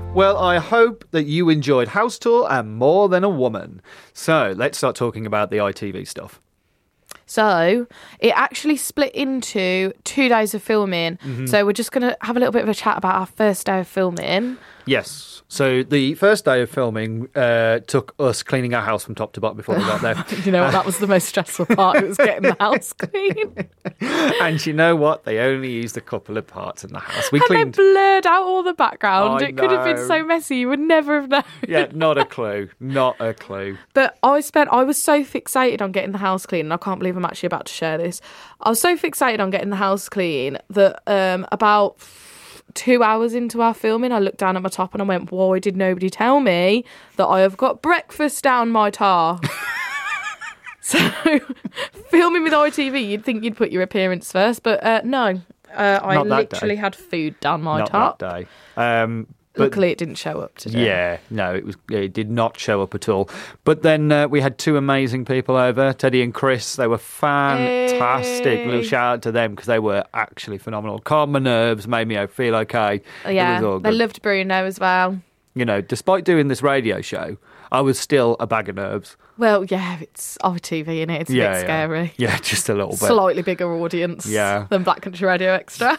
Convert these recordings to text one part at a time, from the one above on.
Well, I hope that you enjoyed House Tour and More Than a Woman. So let's start talking about the ITV stuff. So it actually split into 2 days of filming. Mm-hmm. So we're just going to have a little bit of a chat about our first day of filming. Yes. So the first day of filming took us cleaning our house from top to bottom before we got there. You know what? That was the most stressful part. It was getting the house clean. And you know what? They only used a couple of parts in the house. They blurred out all the background. It could have been so messy. You would never have known. Yeah, not a clue. Not a clue. But I was so fixated on getting the house clean, and I can't believe I'm actually about to share this. I was so fixated on getting the house clean that about 2 hours into our filming, I looked down at my top and I went, why did nobody tell me that I have got breakfast down my tar? So, filming with ITV, you'd think you'd put your appearance first, but no. I literally had food down my top. Not that day. Luckily, it didn't show up today. Yeah, no, it did not show up at all. But then we had two amazing people over, Teddy and Chris. They were fantastic. Hey. Little shout out to them because they were actually phenomenal. Calmed my nerves, made me feel okay. Yeah, it was all good. They loved Bruno as well. You know, despite doing this radio show, I was still a bag of nerves. Well, yeah, it's ITV, innit? It's a bit scary. Yeah, just a little bit. Slightly bigger audience than Black Country Radio Extra.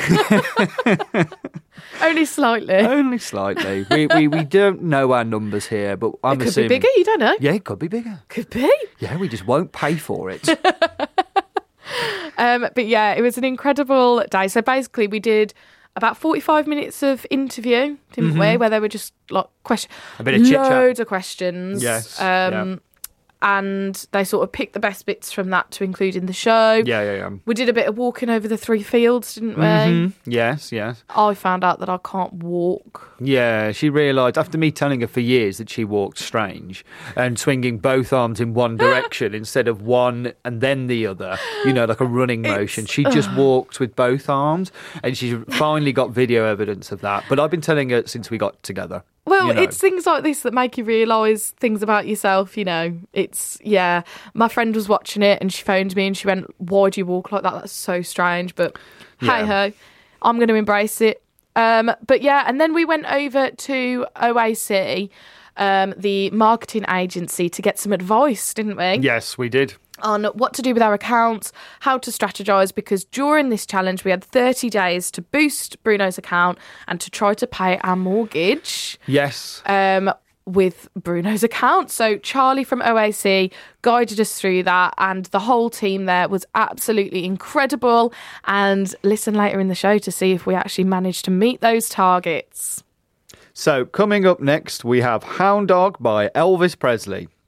Only slightly. Only slightly. We don't know our numbers here, but I'm assuming... It could be bigger, you don't know. Yeah, it could be bigger. Could be. Yeah, we just won't pay for it. But yeah, it was an incredible day. So basically we did about 45 minutes of interview, didn't we? Where they were just like a bit of chit-chat. Loads of questions. Yes. And they sort of picked the best bits from that to include in the show. Yeah. We did a bit of walking over the 3 fields, didn't we? Mm-hmm. Yes. I found out that I can't walk. Yeah, she realised, after me telling her for years that she walked strange and swinging both arms in one direction instead of one and then the other, you know, like a running motion. She just walked with both arms, and she finally got video evidence of that. But I've been telling her since we got together. Well, it's things like this that make you realise things about yourself, you know. My friend was watching it and she phoned me and she went, why do you walk like that? That's so strange. But hey-ho, I'm going to embrace it. But yeah, and then we went over to OAC, the marketing agency, to get some advice, didn't we? Yes, we did. On what to do with our accounts, how to strategise, because during this challenge we had 30 days to boost Bruno's account and to try to pay our mortgage. Yes. With Bruno's account. So Charlie from OAC guided us through that, and the whole team there was absolutely incredible. And listen later in the show to see if we actually managed to meet those targets. So coming up next, we have Hound Dog by Elvis Presley.